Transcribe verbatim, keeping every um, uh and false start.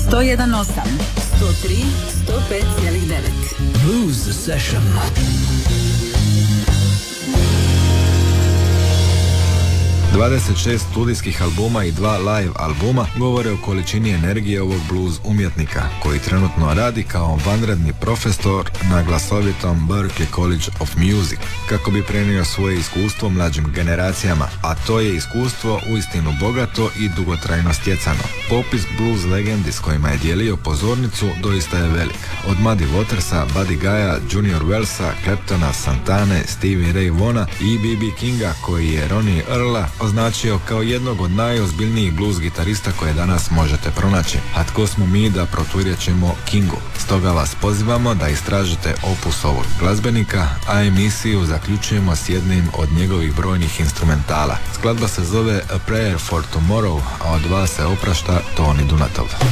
sto jedan zarez osam, sto tri, sto pet zarez devet. Blues Session. dvadeset šest studijskih albuma i dva live albuma govore o količini energije ovog blues umjetnika, koji trenutno radi kao vanredni profesor na glasovitom Berklee College of Music, kako bi prenio svoje iskustvo mlađim generacijama, a to je iskustvo uistinu bogato i dugotrajno stjecano. Popis blues legendi s kojima je dijelio pozornicu doista je velik. Od Muddy Watersa, Buddy Guy'a, Junior Wellsa, Claptona, Santane, Stevie Ray Vaughna i B B Kinga, koji je Ronnie Earla označio kao jednog od najozbiljnijih blues gitarista koje danas možete pronaći. A tko smo mi da proturječimo Kingu? Stoga vas pozivamo da istražite opus ovog glazbenika, a emisiju zaključujemo s jednim od njegovih brojnih instrumentala. Skladba se zove A Prayer for Tomorrow, a od vas se oprašta Toni Dunatov.